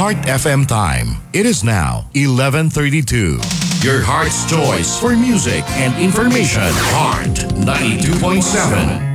Heart FM time. It is now 11:32. Your heart's choice for music and information. Heart 92.7.